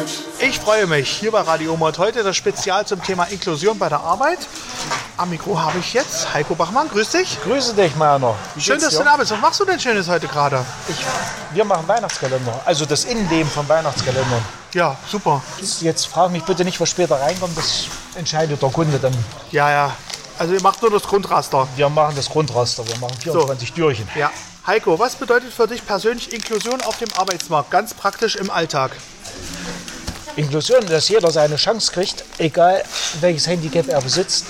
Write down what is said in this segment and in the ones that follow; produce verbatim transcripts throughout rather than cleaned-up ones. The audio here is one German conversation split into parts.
Ich freue mich hier bei Radio Omot heute das Spezial zum Thema Inklusion bei der Arbeit. Am Mikro habe ich jetzt Heiko Bachmann. Grüß dich. Grüße dich, Mano. Schön, dass du da bist. Was machst du denn Schönes heute gerade? Ich, wir machen Weihnachtskalender, also das Innenleben von Weihnachtskalendern. Ja, super. Jetzt frag mich bitte nicht, was später reinkommt. Das entscheidet der Kunde dann. Ja, ja. Also ihr macht nur das Grundraster. Wir machen das Grundraster. Wir machen vierundzwanzig so. Türchen. Ja. Heiko, was bedeutet für dich persönlich Inklusion auf dem Arbeitsmarkt, ganz praktisch im Alltag? Inklusion, dass jeder seine Chance kriegt, egal welches Handicap er besitzt,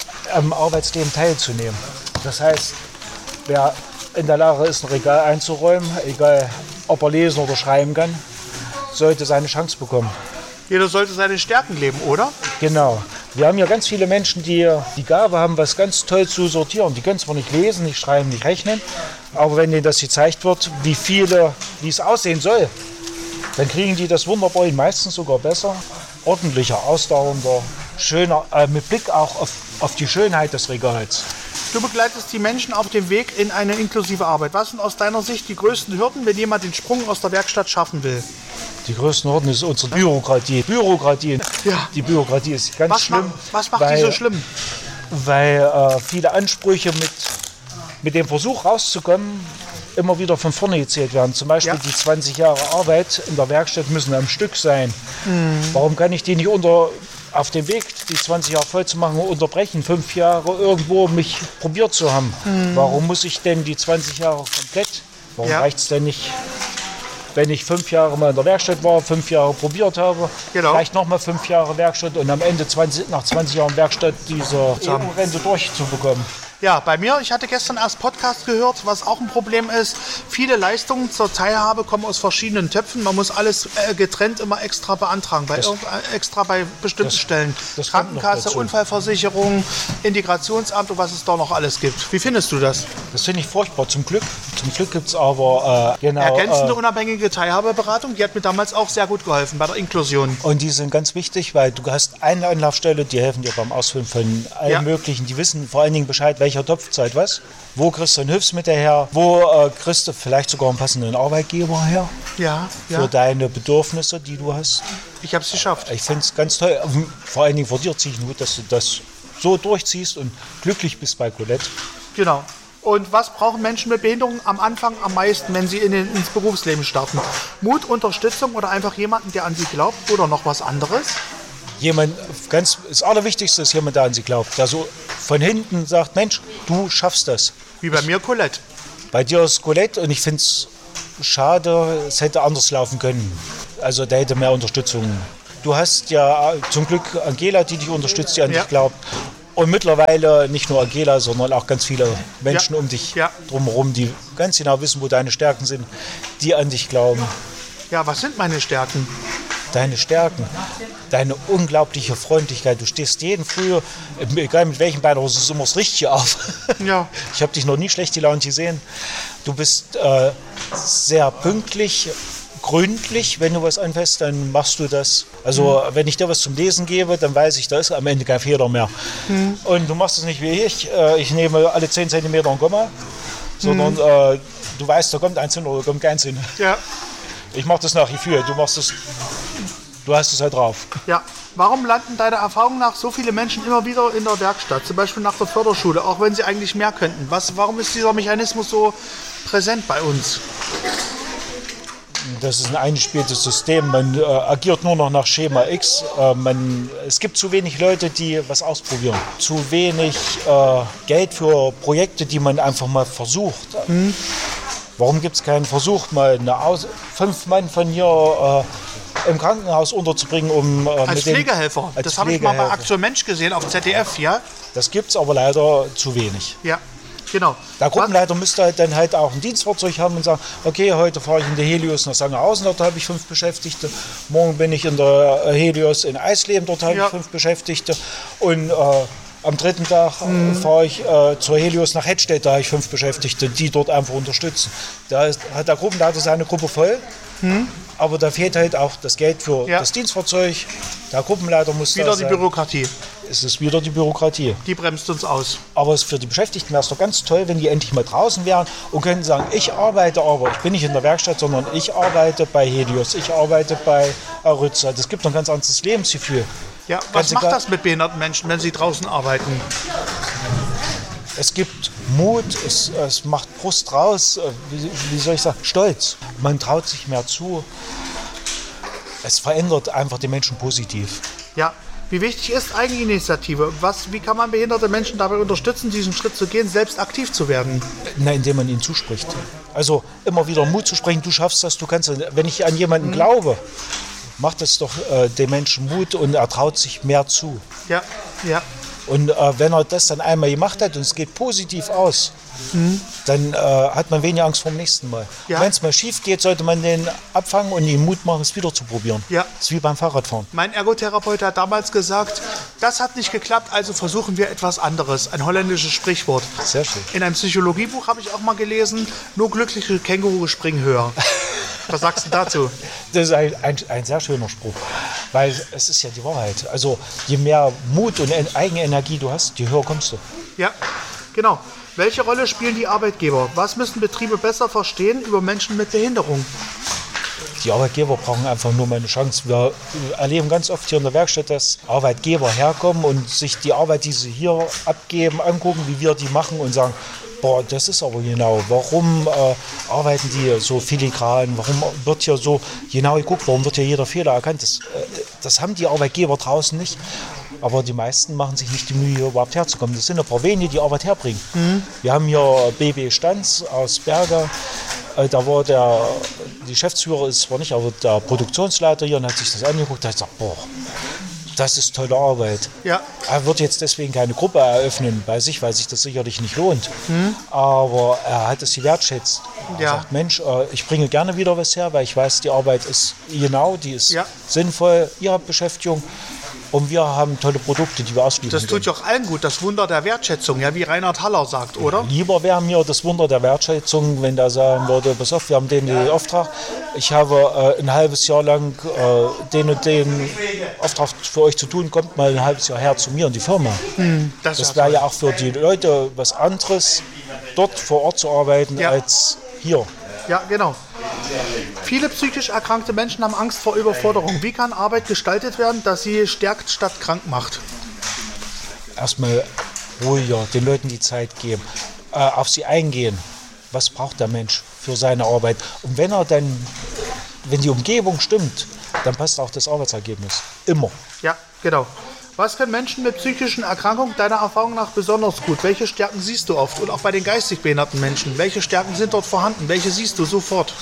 am Arbeitsleben teilzunehmen. Das heißt, wer in der Lage ist, ein Regal einzuräumen, egal ob er lesen oder schreiben kann, sollte seine Chance bekommen. Jeder sollte seine Stärken leben, oder? Genau. Wir haben ja ganz viele Menschen, die die Gabe haben, was ganz toll zu sortieren. Die können zwar nicht lesen, nicht schreiben, nicht rechnen, aber wenn denen das gezeigt wird, wie viele, wie es aussehen soll, dann kriegen die das wunderbar, meistens sogar besser, ordentlicher, ausdauernder, schöner, äh, mit Blick auch auf, auf die Schönheit des Regals. Du begleitest die Menschen auf dem Weg in eine inklusive Arbeit. Was sind aus deiner Sicht die größten Hürden, wenn jemand den Sprung aus der Werkstatt schaffen will? Die größten Hürden ist unsere Bürokratie. Bürokratie. Ja. Die Bürokratie ist ganz was schlimm. Macht, was macht weil, die so schlimm? Weil äh, viele Ansprüche mit, mit dem Versuch rauszukommen immer wieder von vorne gezählt werden. Zum Beispiel ja. die zwanzig Jahre Arbeit in der Werkstatt müssen am Stück sein. Mhm. Warum kann ich die nicht unter, auf dem Weg, die zwanzig Jahre voll zu machen, unterbrechen? Fünf Jahre irgendwo mich probiert zu haben. Mhm. Warum muss ich denn die zwanzig Jahre komplett? Warum ja. reicht es denn nicht, wenn ich fünf Jahre mal in der Werkstatt war, fünf Jahre probiert habe, genau. vielleicht nochmal fünf Jahre Werkstatt und am Ende zwanzig, nach zwanzig Jahren Werkstatt diese E U-Rente durchzubekommen? Ja, bei mir, ich hatte gestern erst Podcast gehört, was auch ein Problem ist. Viele Leistungen zur Teilhabe kommen aus verschiedenen Töpfen. Man muss alles äh, getrennt immer extra beantragen, bei das, extra bei bestimmten das, Stellen. Das Krankenkasse, Unfallversicherung, Integrationsamt und was es da noch alles gibt. Wie findest du das? Das finde ich furchtbar. Zum Glück, zum Glück gibt es aber äh, genau, ergänzende äh, unabhängige Teilhabeberatung. Die hat mir damals auch sehr gut geholfen bei der Inklusion. Und die sind ganz wichtig, weil du hast eine Anlaufstelle, die helfen dir beim Ausfüllen von allen ja. möglichen. Die wissen vor allen Dingen Bescheid, welche welcher Topfzeit was. Wo kriegst du ein Hilfsmittel her? Wo äh, kriegst du vielleicht sogar einen passenden Arbeitgeber her? Ja, ja. Für deine Bedürfnisse, die du hast. Ich habe es geschafft. Ich finde es ganz toll. Vor allen Dingen vor dir ziehe ich nur, dass du das so durchziehst und glücklich bist bei Colette. Genau. Und was brauchen Menschen mit Behinderung am Anfang am meisten, wenn sie in den, ins Berufsleben starten? Mut, Unterstützung oder einfach jemanden, der an sie glaubt oder noch was anderes? Jemand, ganz, das Allerwichtigste ist jemand, der an sie glaubt, der so von hinten sagt, Mensch, du schaffst das. Wie bei mir Colette. Bei dir ist Colette und ich finde es schade, es hätte anders laufen können. Also da hätte mehr Unterstützung. Du hast ja zum Glück Angela, die dich unterstützt, die an ja. dich glaubt. Und mittlerweile nicht nur Angela, sondern auch ganz viele Menschen ja. um dich ja. drumherum, die ganz genau wissen, wo deine Stärken sind, die an dich glauben. Ja, was sind meine Stärken? Deine Stärken, deine unglaubliche Freundlichkeit. Du stehst jeden Früh, egal mit welchem Bein, du summerst richtig auf. Ja. Ich habe dich noch nie schlecht gelaunt gesehen. Du bist äh, sehr pünktlich, gründlich. Wenn du was anfasst, dann machst du das. Also mhm. wenn ich dir was zum Lesen gebe, dann weiß ich, da ist am Ende kein Fehler mehr. Mhm. Und du machst es nicht wie ich. Ich nehme alle zehn Zentimeter ein Komma, sondern mhm. äh, du weißt, da kommt eins hin oder da kommt keins hin. Ja. Ich mache das nach Gefühl. Du machst es. Du hast es halt drauf. Ja. Warum landen deiner Erfahrung nach so viele Menschen immer wieder in der Werkstatt, zum Beispiel nach der Förderschule, auch wenn sie eigentlich mehr könnten? Was, warum ist dieser Mechanismus so präsent bei uns? Das ist ein eingespieltes System. Man äh, agiert nur noch nach Schema X. Äh, man, es gibt zu wenig Leute, die was ausprobieren. Zu wenig äh, Geld für Projekte, die man einfach mal versucht. Mhm. Warum gibt es keinen Versuch, mal eine Aus- fünf Mann von hier äh, im Krankenhaus unterzubringen, um äh, als mit Pflegehelfer. Dem, als das habe ich mal bei Aktion Mensch gesehen auf Z D F, ja. Das gibt es aber leider zu wenig. Ja, genau. Der Gruppenleiter müsste halt dann halt auch ein Dienstfahrzeug haben und sagen, okay, heute fahre ich in der Helios nach Sangerhausen, dort habe ich fünf Beschäftigte. Morgen bin ich in der Helios in Eisleben, dort habe ja. ich fünf Beschäftigte. Und äh, am dritten Tag mhm. fahre ich äh, zur Helios nach Hettstedt, da habe ich fünf Beschäftigte, die dort einfach unterstützen. Da ist, hat der Gruppenleiter seine Gruppe voll, mhm. aber da fehlt halt auch das Geld für ja. das Dienstfahrzeug. Der Gruppenleiter muss wieder da die sein. Bürokratie. es ist wieder die Bürokratie. Die bremst uns aus. Aber es für die Beschäftigten wäre es doch ganz toll, wenn die endlich mal draußen wären und können sagen, ich arbeite aber, ich bin nicht in der Werkstatt, sondern ich arbeite bei Helios, ich arbeite bei Aryza. Das gibt doch ein ganz anderes Lebensgefühl. Ja, was macht das mit behinderten Menschen, wenn sie draußen arbeiten? Es gibt Mut, es, es macht Brust raus, wie, wie soll ich sagen, Stolz. Man traut sich mehr zu. Es verändert einfach die Menschen positiv. Ja, wie wichtig ist Eigeninitiative? Was, wie kann man behinderte Menschen dabei unterstützen, diesen Schritt zu gehen, selbst aktiv zu werden? Na, indem man ihnen zuspricht. Also immer wieder Mut zu sprechen, du schaffst das, du kannst das. Wenn ich an jemanden mhm. glaube, macht das doch äh, dem Menschen Mut und er traut sich mehr zu. Ja, ja. Und äh, wenn er das dann einmal gemacht hat und es geht positiv aus, mhm. dann äh, hat man weniger Angst vor dem nächsten Mal. Ja. Wenn es mal schief geht, sollte man den abfangen und ihm Mut machen, es wieder zu probieren. Ja. Das ist wie beim Fahrradfahren. Mein Ergotherapeut hat damals gesagt, das hat nicht geklappt, also versuchen wir etwas anderes. Ein holländisches Sprichwort. Sehr schön. In einem Psychologiebuch habe ich auch mal gelesen, nur glückliche Kängurus springen höher. Was sagst du dazu? Das ist ein, ein, ein sehr schöner Spruch, weil es ist ja die Wahrheit. Also je mehr Mut und Eigenenergie du hast, je höher kommst du. Ja, genau. Welche Rolle spielen die Arbeitgeber? Was müssen Betriebe besser verstehen über Menschen mit Behinderung? Die Arbeitgeber brauchen einfach nur mal eine Chance. Wir erleben ganz oft hier in der Werkstatt, dass Arbeitgeber herkommen und sich die Arbeit, die sie hier abgeben, angucken, wie wir die machen und sagen, boah, das ist aber genau, warum äh, arbeiten die so filigran, warum wird hier so genau geguckt, warum wird hier jeder Fehler erkannt. Das, äh, das haben die Arbeitgeber draußen nicht, aber die meisten machen sich nicht die Mühe, hier überhaupt herzukommen. Das sind ein paar wenige, die Arbeit herbringen. Mhm. Wir haben hier B B Stanz aus Berge, äh, da war der, die Geschäftsführer ist zwar nicht, aber der Produktionsleiter hier und hat sich das angeguckt und hat gesagt, boah, das ist tolle Arbeit. Ja. Er wird jetzt deswegen keine Gruppe eröffnen bei sich, weil sich das sicherlich nicht lohnt. Mhm. Aber er hat es gewertschätzt. Er ja. sagt, Mensch, ich bringe gerne wieder was her, weil ich weiß, die Arbeit ist genau, die ist ja. sinnvoll, ihr habt Beschäftigung. Und wir haben tolle Produkte, die wir ausliefern. Das tut ja auch allen gut, das Wunder der Wertschätzung, ja, wie Reinhard Haller sagt, oder? Lieber wäre mir das Wunder der Wertschätzung, wenn der sagen würde, pass auf, wir haben den, den Auftrag, ich habe äh, ein halbes Jahr lang äh, den und den Auftrag für euch zu tun, kommt mal ein halbes Jahr her zu mir in die Firma. Hm, das das wäre ja auch für die Leute was anderes, dort vor Ort zu arbeiten, ja. als hier. Ja, genau. Viele psychisch erkrankte Menschen haben Angst vor Überforderung. Wie kann Arbeit gestaltet werden, dass sie stärkt statt krank macht? Erstmal ruhiger, den Leuten die Zeit geben, äh, auf sie eingehen. Was braucht der Mensch für seine Arbeit? Und wenn er dann, wenn die Umgebung stimmt, dann passt auch das Arbeitsergebnis. Immer. Ja, genau. Was können Menschen mit psychischen Erkrankungen deiner Erfahrung nach besonders gut? Welche Stärken siehst du oft? Und auch bei den geistig behinderten Menschen. Welche Stärken sind dort vorhanden? Welche siehst du sofort?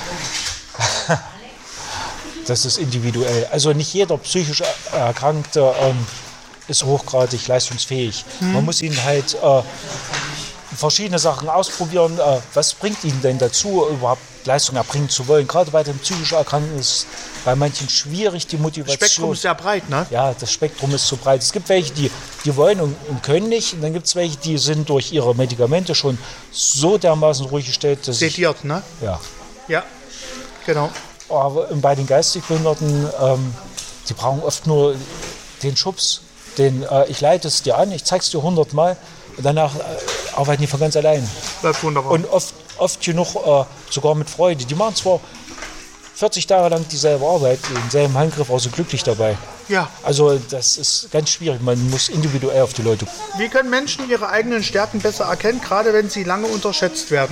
Das ist individuell. Also nicht jeder psychisch Erkrankte ähm, ist hochgradig leistungsfähig. Hm. Man muss ihn halt äh, verschiedene Sachen ausprobieren. Äh, was bringt ihn denn dazu, überhaupt Leistung erbringen zu wollen? Gerade bei den psychisch Erkrankten ist bei manchen schwierig die Motivation. Das Spektrum ist sehr breit, ne? Ja, das Spektrum ist so breit. Es gibt welche, die, die wollen und, und können nicht. Und dann gibt es welche, die sind durch ihre Medikamente schon so dermaßen ruhig gestellt, dass sediert, ich, ne? Ja. Ja, genau. Aber bei den geistig Behinderten, ähm, die brauchen oft nur den Schubs. Den, äh, ich leite es dir an, ich zeige es dir hundertmal und danach äh, arbeiten die von ganz allein. Das wunderbar. Und oft, oft genug äh, sogar mit Freude. Die machen zwar vierzig Jahre lang dieselbe Arbeit, denselben Handgriff, auch so glücklich dabei. Ja. Also das ist ganz schwierig, man muss individuell auf die Leute gucken. Wie können Menschen ihre eigenen Stärken besser erkennen, gerade wenn sie lange unterschätzt werden?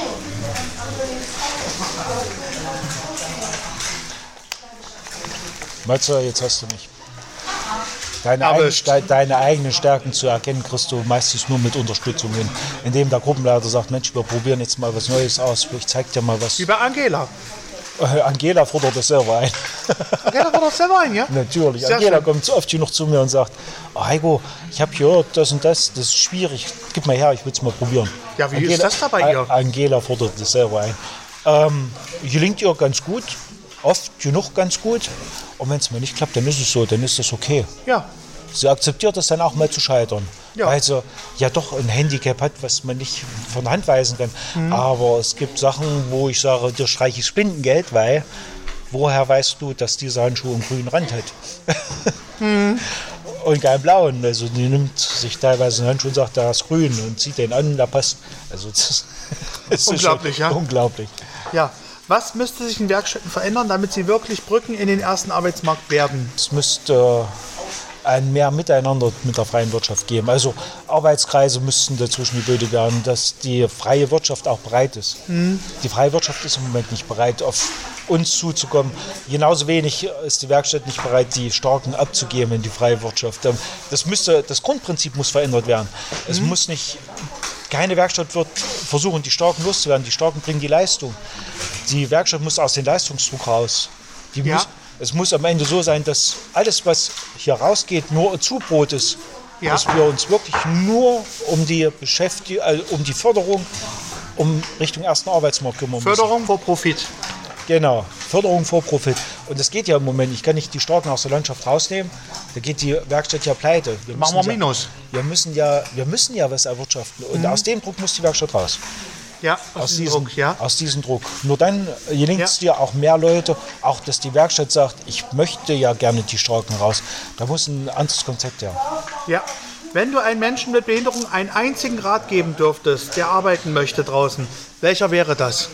Matze, jetzt hast du mich. Deine, eigen, de, deine eigenen Stärken zu erkennen, kriegst du meistens nur mit Unterstützung hin. Indem der Gruppenleiter sagt, Mensch, wir probieren jetzt mal was Neues aus, ich zeig dir mal was. Wie bei Angela. Äh, Angela fordert das selber ein. Angela fordert das selber ein, ja? Natürlich. Sehr Angela schön. Kommt so oft genug zu mir und sagt, oh, Heiko, ich habe gehört, das und das, das ist schwierig, gib mal her, ich will es mal probieren. Ja, wie Angela, ist das da bei ihr? Angela fordert das selber ein. Ähm, gelingt ihr ganz gut, oft genug ganz gut. Und wenn es mir nicht klappt, dann ist es so, dann ist das okay. Ja. Sie akzeptiert es dann auch mal zu scheitern. Ja. Weil sie ja doch ein Handicap hat, was man nicht von der Hand weisen kann. Mhm. Aber es gibt Sachen, wo ich sage, dir streiche ich Spindengeld, weil woher weißt du, dass dieser Handschuh einen grünen Rand hat? Mhm. Und keinen blauen. Also die nimmt sich teilweise einen Handschuh und sagt, da ist grün und zieht den an, da passt. Also das, das ist unglaublich, ja. Unglaublich. Ja. Was müsste sich in Werkstätten verändern, damit sie wirklich Brücken in den ersten Arbeitsmarkt werden? Es müsste ein mehr Miteinander mit der freien Wirtschaft geben. Also Arbeitskreise müssten dazwischen gebildet werden, dass die freie Wirtschaft auch bereit ist. Mhm. Die freie Wirtschaft ist im Moment nicht bereit, auf uns zuzukommen. Genauso wenig ist die Werkstatt nicht bereit, die Starken abzugeben in die freie Wirtschaft. Das, müsste, das Grundprinzip muss verändert werden. Mhm. Es muss nicht... Keine Werkstatt wird versuchen, die Starken loszuwerden. Die Starken bringen die Leistung. Die Werkstatt muss aus dem Leistungsdruck raus. Die ja. muss, es muss am Ende so sein, dass alles, was hier rausgeht, nur ein Zubrot ist. Ja. Dass wir uns wirklich nur um die Beschäftigung, also um die Förderung, um Richtung ersten Arbeitsmarkt kümmern müssen. Förderung vor Profit. Genau, Förderung vor Profit. Und das geht ja im Moment. Ich kann nicht die Starken aus der Landschaft rausnehmen. Da geht die Werkstatt ja pleite. Wir Machen wir ja, Minus. Wir müssen, ja, wir müssen ja was erwirtschaften. Und mhm. aus dem Druck muss die Werkstatt raus. Ja, aus, aus diesem Druck, ja. Aus diesem Druck. Nur dann gelingt es ja. dir auch mehr Leute, auch dass die Werkstatt sagt, ich möchte ja gerne die Starken raus. Da muss ein anderes Konzept her. Ja. Wenn du einem Menschen mit Behinderung einen einzigen Rat geben dürftest, der arbeiten möchte draußen, welcher wäre das?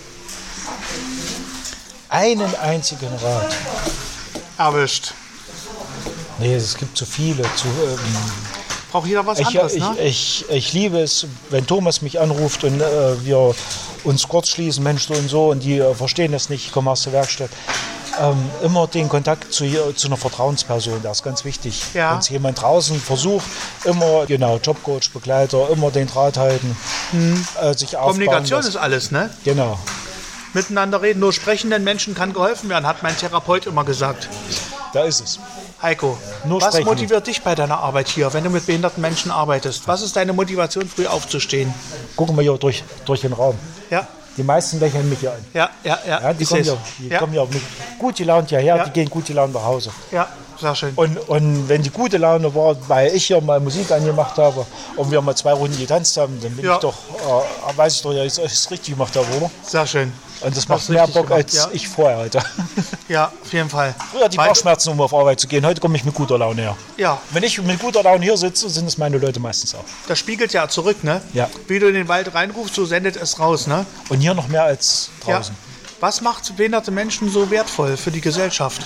Einen einzigen Rat. Erwischt. Nee, es gibt zu viele. Zu, ähm, Braucht jeder was ich, anderes, ich, ne? Ich, ich liebe es, wenn Thomas mich anruft und äh, wir uns kurz schließen, Mensch, so und so, und die äh, verstehen das nicht, ich komme aus der Werkstatt. Ähm, immer den Kontakt zu, zu einer Vertrauensperson, das ist ganz wichtig. Ja. Wenn es jemand draußen versucht, immer, genau, Jobcoach, Begleiter, immer den Draht halten, mhm. äh, sich aufbauen. Kommunikation das, ist alles, ne? Genau. Miteinander reden, nur sprechenden Menschen kann geholfen werden, hat mein Therapeut immer gesagt. Da ist es. Heiko, nur was sprechen. motiviert dich bei deiner Arbeit hier, wenn du mit behinderten Menschen arbeitest? Was ist deine Motivation, früh aufzustehen? Gucken wir hier durch, durch den Raum. Ja. Die meisten lächeln mich hier an. Ja, ja, ja. ja die kommen ja, die ja. kommen ja mit gut gelaunt hierher, ja. Die gehen gut gelaunt nach Hause. Ja, sehr schön. Und, und wenn die gute Laune war, weil ich hier mal Musik angemacht habe und wir mal zwei Runden getanzt haben, dann bin ja. ich doch, äh, weiß ich doch, dass ich es richtig gemacht habe, oder? Sehr schön. Und das macht mehr Bock, gemacht, als ja. ich vorher hatte. Ja, auf jeden Fall. Früher die Bauchschmerzen, um auf Arbeit zu gehen. Heute komme ich mit guter Laune her. Ja. Wenn ich mit guter Laune hier sitze, sind es meine Leute meistens auch. Das spiegelt ja zurück, ne? Ja. Wie du in den Wald reinrufst, so sendet es raus, ne? Und hier noch mehr als draußen. Ja. Was macht behinderte Menschen so wertvoll für die Gesellschaft?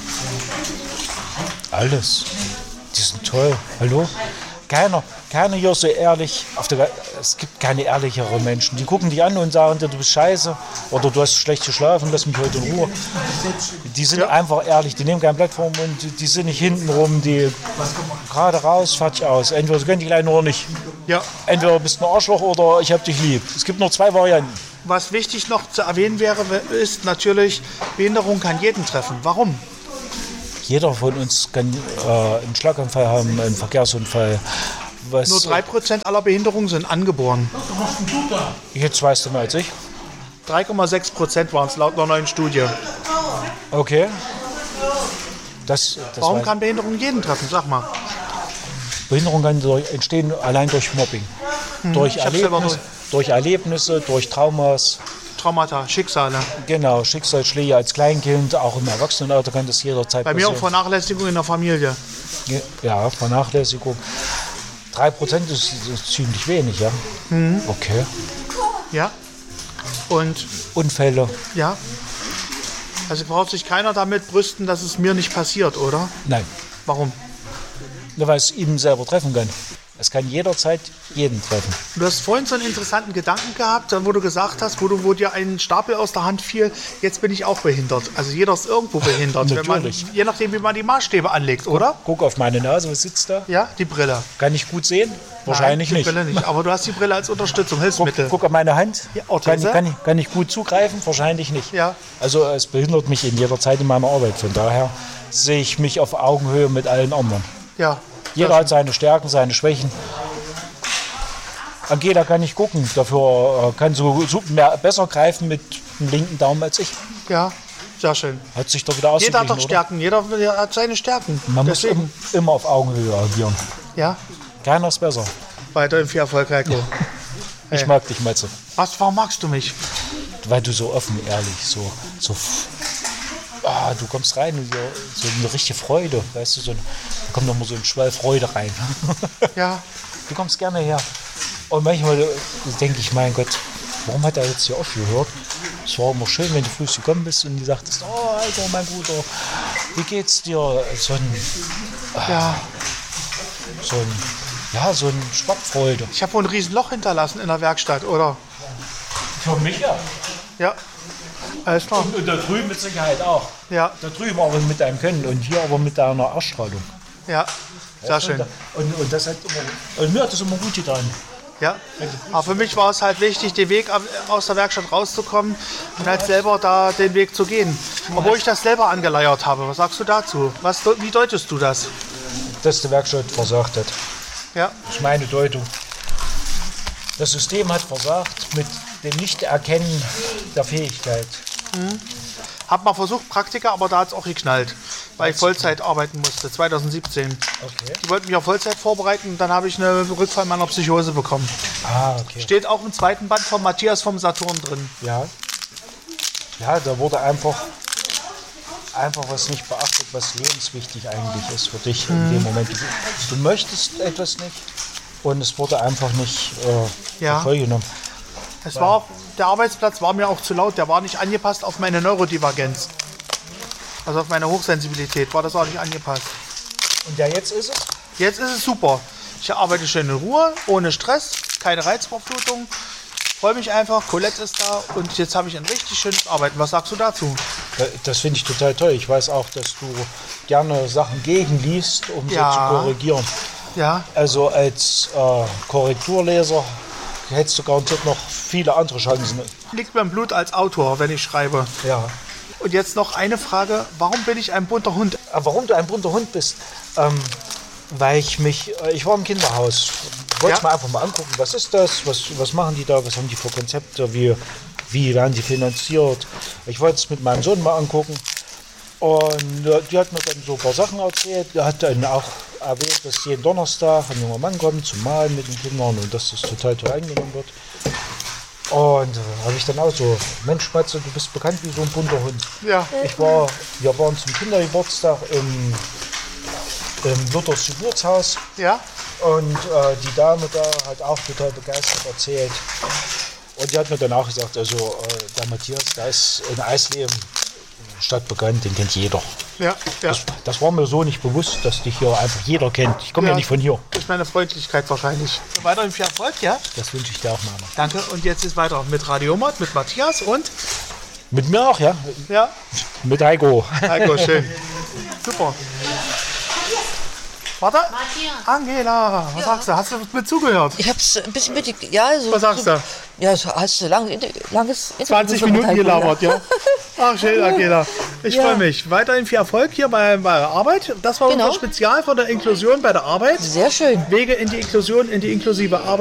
Alles. Die sind toll. Hallo? Keiner, keiner hier ist so ehrlich. Auf der, es gibt keine ehrlicheren Menschen. Die gucken dich an und sagen dir, du bist scheiße oder du hast schlecht geschlafen, lass mich heute in Ruhe. Die sind ja. einfach ehrlich, die nehmen kein Blatt vor den Mund, die sind nicht hinten rum, die gerade raus, fertig aus. Entweder sie können dich leiden oder nicht. Ja. Entweder bist du ein Arschloch oder ich hab dich lieb. Es gibt nur zwei Varianten. Was wichtig noch zu erwähnen wäre, ist natürlich, Behinderung kann jeden treffen. Warum? Jeder von uns kann äh, einen Schlaganfall haben, einen Verkehrsunfall. Was, Nur drei Prozent aller Behinderungen sind angeboren. Jetzt weißt du mehr als ich. drei Komma sechs Prozent waren es laut einer neuen Studie. Okay. Das, das Warum kann Behinderung jeden treffen? Sag mal. Behinderung kann durch, entstehen allein durch Mobbing. Hm, durch, Erlebnis, durch Erlebnisse, durch Traumas. Traumata, Schicksale. Genau, Schicksalsschläge als Kleinkind, auch im Erwachsenenalter kann das jederzeit Bei passieren. mir auch Vernachlässigung in der Familie. Ja, Vernachlässigung. drei Prozent ist, ist ziemlich wenig, ja. Mhm. Okay. Ja. Und Unfälle. Ja. Also braucht sich keiner damit brüsten, dass es mir nicht passiert, oder? Nein. Warum? Nur weil es ihn selber treffen kann. Es kann jederzeit jeden treffen. Du hast vorhin so einen interessanten Gedanken gehabt, wo du gesagt hast, wo, du, wo dir ein Stapel aus der Hand fiel, jetzt bin ich auch behindert. Also jeder ist irgendwo behindert, wenn man, je nachdem, wie man die Maßstäbe anlegt, oder? Guck auf meine Nase, was sitzt da? Ja, die Brille. Kann ich gut sehen? Wahrscheinlich Nein, die nicht. Brille nicht. Aber du hast die Brille als Unterstützung, Hilfsmittel. Guck, guck auf meine Hand. Ja, kann, kann, ich, kann ich gut zugreifen? Wahrscheinlich nicht. Ja. Also es behindert mich in jeder Zeit in meiner Arbeit. Von daher sehe ich mich auf Augenhöhe mit allen anderen. Ja. Jeder hat seine Stärken, seine Schwächen. Angela kann nicht gucken, dafür kann so, so mehr, besser greifen mit dem linken Daumen als ich. Ja, sehr schön. Hat sich doch wieder ausgeglichen, Jeder hat doch Stärken, jeder hat seine Stärken. Man Deswegen. muss im, immer auf Augenhöhe agieren. Ja. Keiner ist besser. Weiterhin viel Erfolg, Heiko. Ja. Ich hey. mag dich, Matze. Was, warum magst du mich? Weil du so offen, ehrlich, so, so ah, du kommst rein und so eine richtige Freude, weißt du, so ein, da kommt nochmal so ein Schwall Freude rein. Ja. Du kommst gerne her. Und manchmal denke ich, mein Gott, warum hat er jetzt hier aufgehört? Es war immer schön, wenn du früh gekommen bist und die sagtest, oh, Alter, mein Bruder, wie geht's dir? So ein, Ja. so ein, ja, so ein Schwappfreude. Ich habe wohl ein Riesenloch hinterlassen in der Werkstatt, oder? Für mich ja. Ja. Alles klar. Und da drüben mit Sicherheit auch. Ja, Da drüben aber mit deinem Können und hier aber mit deiner Ausstrahlung. ja. Sehr schön. Und, und das hat immer, und mir hat das immer gut getan. Ja. Aber für mich war es halt wichtig, den Weg ab- aus der Werkstatt rauszukommen und halt selber da den Weg zu gehen. Obwohl ich das selber angeleiert habe. Was sagst du dazu? Was, wie deutest du das? Dass die Werkstatt versagt hat. Ja. Das ist meine Deutung. Das System hat versagt mit dem Nichterkennen der Fähigkeit. Hab mal versucht, Praktika, aber da hat es auch geknallt, weil ich Vollzeit arbeiten musste, zwanzig siebzehn. Okay. Die wollten mich auf Vollzeit vorbereiten und dann habe ich einen Rückfall meiner Psychose bekommen. Ah, okay. Steht auch im zweiten Band von Matthias vom Saturn drin. Ja. Ja, da wurde einfach, einfach was nicht beachtet, was lebenswichtig eigentlich ist für dich in dem Moment. Du, du möchtest etwas nicht und es wurde einfach nicht äh, Ja. vollgenommen. Es war auch, der Arbeitsplatz war mir auch zu laut, der war nicht angepasst auf meine Neurodivergenz. Also auf meine Hochsensibilität war das auch nicht angepasst. Und ja, jetzt ist es? Jetzt ist es super. Ich arbeite schön in Ruhe, ohne Stress, keine Reizüberflutung. Freue mich einfach, Colette ist da und jetzt habe ich ein richtig schönes Arbeiten. Was sagst du dazu? Das finde ich total toll. Ich weiß auch, dass du gerne Sachen gegenliest, um Ja. sie zu korrigieren. Ja, Also als äh, Korrekturleser hättest du garantiert noch viele andere Chancen. liegt mir im Blut als Autor, wenn ich schreibe. Ja. Und jetzt noch eine Frage, warum bin ich ein bunter Hund? Aber warum du ein bunter Hund bist? Ähm, weil ich mich, äh, ich war im Kinderhaus. Ich wollte es Ja. mir einfach mal angucken, was ist das, was, was machen die da, was haben die für Konzepte, wie, wie werden die finanziert. Ich wollte es mit meinem Sohn mal angucken. Und äh, die hat mir dann so ein paar Sachen erzählt. Die hat dann auch erwähnt, dass jeden Donnerstag ein junger Mann kommt zum Malen mit den Kindern und dass das total toll angenommen wird. Und äh, habe ich dann auch so, Mensch Matze, du bist bekannt wie so ein bunter Hund. Ja, Ich war, wir waren zum Kindergeburtstag im, im Luthers Geburtshaus ja, und äh, die Dame da hat auch total begeistert erzählt. Und die hat mir dann auch gesagt, also äh, der Matthias, der ist in Eisleben stadtbekannt, den kennt jeder. ja, ja. Das, das war mir so nicht bewusst, dass dich hier einfach jeder kennt. Ich komme ja. Ja. nicht von hier. Das ist meine Freundlichkeit wahrscheinlich. Weiterhin viel Erfolg, ja? Das wünsche ich dir auch, Mama. Danke. Und jetzt ist weiter mit Radiomat, mit Matthias und Mit mir auch, ja. ja, Mit Heiko. Heiko, schön. Super. Warte. Angela, was sagst du? Hast du mit zugehört? Ich habe es ein bisschen mit, ja, so, Was sagst so, du? ja, so hast du lang, langes Interview zwanzig mit Minuten Heiko, gelabert, ja. Ach, schön, Angela. Ich Ja. freue mich. Weiterhin viel Erfolg hier bei, bei der Arbeit. Das war Genau. unser Spezial von der Inklusion bei der Arbeit. Sehr schön. Wege in die Inklusion, in die inklusive Arbeit.